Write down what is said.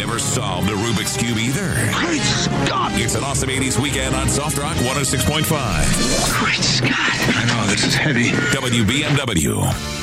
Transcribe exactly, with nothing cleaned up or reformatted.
never solved a Rubik's Cube either? Great Scott! It's an awesome eighties weekend on Soft Rock one oh six point five. Great Scott! I know, this is heavy. W B M W.